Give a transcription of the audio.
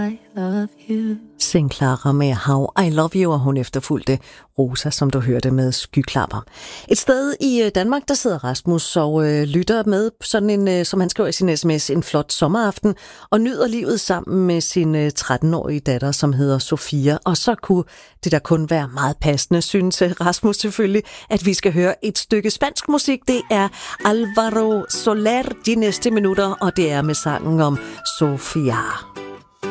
I love you. Sing Clara med How I Love You, og hun efterfulgte Rosa, som du hørte, med Skyklapper. Et sted i Danmark, der sidder Rasmus og lytter med sådan en, som han skriver i sin sms, en flot sommeraften, og nyder livet sammen med sin 13-årige datter, som hedder Sofia. Og så kunne det da kun være meget passende, synes Rasmus selvfølgelig, at vi skal høre et stykke spansk musik. Det er Alvaro Soler de næste minutter, og det er med sangen om Sofia.